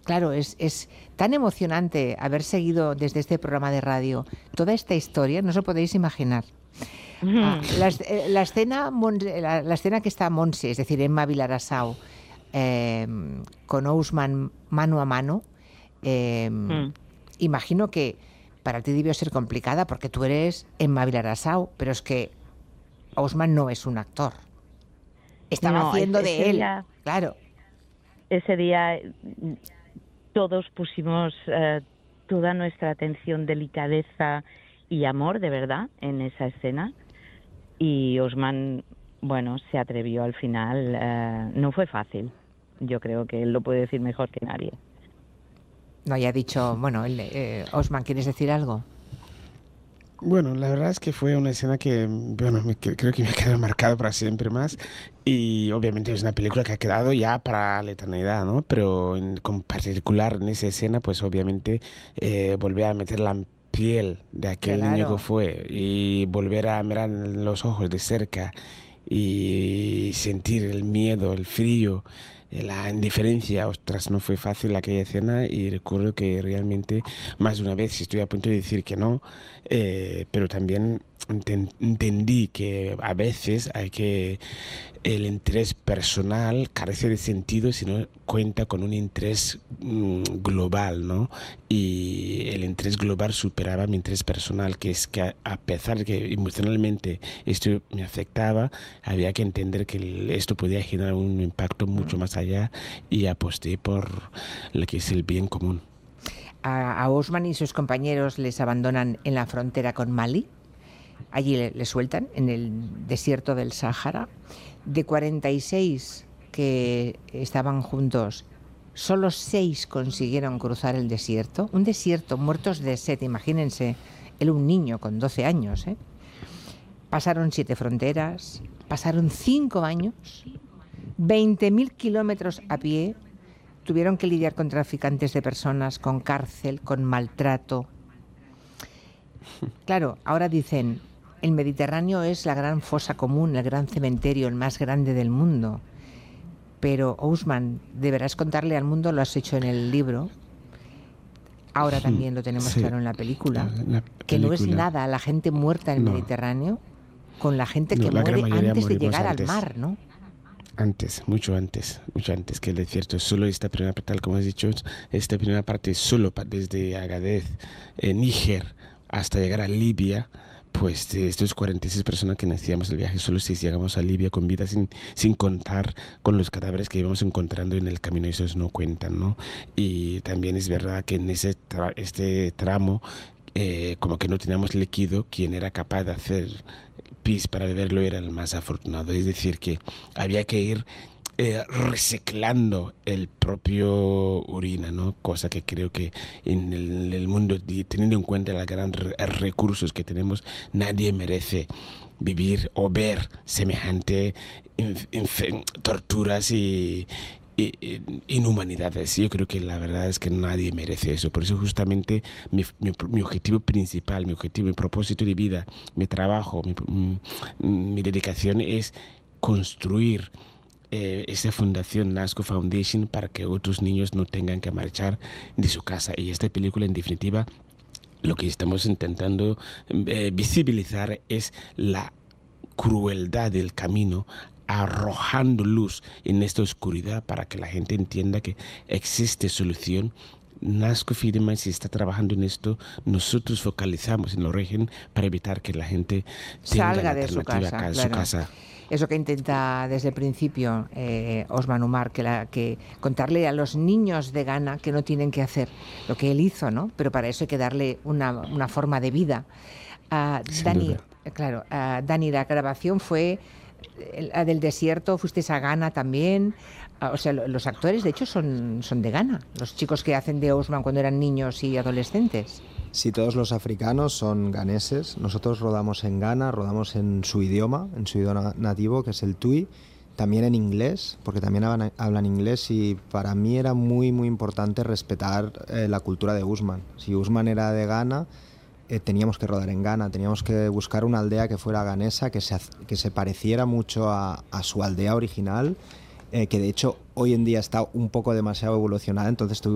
claro, es tan emocionante haber seguido desde este programa de radio toda esta historia, no os lo podéis imaginar. La escena la escena que está Montse, es decir, Emma Vilarassau, con Ousmane mano a mano, imagino que para ti debió ser complicada porque tú eres Emma Vilarassau, pero es que Ousmane no es un actor. Estaba haciendo de él, día, claro. Ese día todos pusimos toda nuestra atención, delicadeza y amor, de verdad, en esa escena. Y Ousmane, bueno, se atrevió al final. No fue fácil. Yo creo que él lo puede decir mejor que nadie. No haya dicho, bueno, Ousmane, ¿quieres decir algo? Bueno, la verdad es que fue una escena que, bueno, creo que me ha quedado marcado para siempre más. Y obviamente es una película que ha quedado ya para la eternidad, ¿no? Pero con particular en esa escena, pues obviamente volver a meter la piel de aquel niño que fue y volver a mirar en los ojos de cerca y sentir el miedo, el frío, la indiferencia. Ostras, no fue fácil aquella escena y recuerdo que realmente más de una vez estoy a punto de decir que no, pero también entendí que a veces hay que el interés personal carece de sentido si no cuenta con un interés global, ¿no? Y el interés global superaba mi interés personal, que es que a pesar de que emocionalmente esto me afectaba, había que entender que esto podía generar un impacto mucho más allá y aposté por lo que es el bien común. A Ousmane y sus compañeros les abandonan en la frontera con Mali. Allí le sueltan en el desierto del Sáhara. De 46 que estaban juntos, solo 6 consiguieron cruzar el desierto. Un desierto, muertos de sed, imagínense. Él, un niño con 12 años. Pasaron 7 fronteras, pasaron 5 años, 20.000 kilómetros a pie. Tuvieron que lidiar con traficantes de personas, con cárcel, con maltrato. Claro, ahora dicen, el Mediterráneo es la gran fosa común, el gran cementerio, el más grande del mundo. Pero, Ousmane, deberás contarle al mundo, lo has hecho en el libro, ahora también lo tenemos claro en la película, que no es nada la gente muerta en el Mediterráneo con la gente que muere antes de llegar al mar, ¿no? Antes, mucho antes que el desierto. Solo esta primera parte, tal como has dicho, esta primera parte solo desde Agadez, Níger, hasta llegar a Libia, pues de estos 46 personas que iniciamos el viaje, solo si llegamos a Libia con vida, sin contar con los cadáveres que íbamos encontrando en el camino, esos no cuentan, ¿no? Y también es verdad que en este tramo, como que no teníamos líquido, quien era capaz de hacer pis para beberlo era el más afortunado. Es decir, que había que ir reciclando el propio orina, ¿no? Cosa que creo que en el mundo, teniendo en cuenta los grandes recursos que tenemos, nadie merece vivir o ver semejante torturas y inhumanidades. Yo creo que la verdad es que nadie merece eso. Por eso justamente mi objetivo principal, mi propósito de vida, mi trabajo, mi dedicación es construir esa fundación NASCO Foundation para que otros niños no tengan que marchar de su casa. Y esta película, en definitiva, lo que estamos intentando visibilizar es la crueldad del camino, arrojando luz en esta oscuridad para que la gente entienda que existe solución. NASCO Fideman, si está trabajando en esto, nosotros focalizamos en la región para evitar que la gente salga de su casa. Eso que intenta desde el principio Ousmane Umar, que contarle a los niños de Ghana que no tienen que hacer lo que él hizo, ¿no? Pero para eso hay que darle una forma de vida. Dani, Dani, la grabación fue la del desierto, fuisteis a Ghana también. O sea, los actores, de hecho, son de Ghana, los chicos que hacen de Ousmane cuando eran niños y adolescentes. Sí, todos los africanos son ganeses. Nosotros rodamos en Ghana, rodamos en su idioma nativo, que es el Tui, también en inglés, porque también hablan inglés, y para mí era muy, muy importante respetar la cultura de Ousmane. Si Ousmane era de Ghana, teníamos que rodar en Ghana, teníamos que buscar una aldea que fuera ganesa, que se pareciera mucho a su aldea original, que de hecho hoy en día está un poco demasiado evolucionada, entonces tuvimos